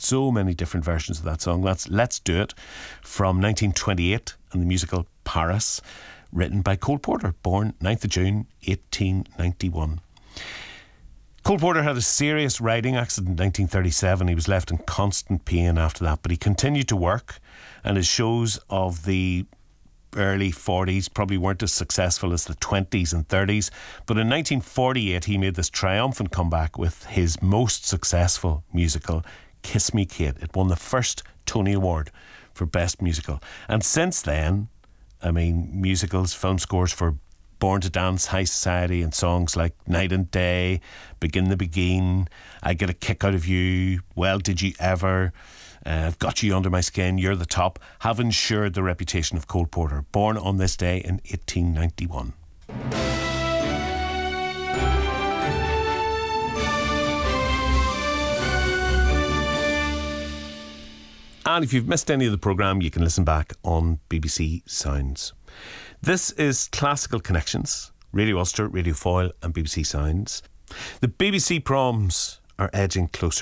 So many different versions of that song. That's Let's Do It from 1928 and the musical Paris, written by Cole Porter, born 9th of June 1891. Cole Porter had a serious riding accident in 1937. He was left in constant pain after that, but he continued to work, and his shows of the early 40s probably weren't as successful as the 20s and 30s, but in 1948 he made this triumphant comeback with his most successful musical, Kiss Me Kate. It won the first Tony Award for Best Musical, and since then, I mean, musicals, film scores for Born to Dance, High Society, and songs like Night and Day, Begin the Begin, I Get a Kick Out of You, Well Did You Ever, I've Got You Under My Skin, You're the Top, have ensured the reputation of Cole Porter, born on this day in 1891. And if you've missed any of the programme, you can listen back on BBC Sounds. This is Classical Connections, Radio Ulster, Radio Foyle and BBC Sounds. The BBC proms are edging closer.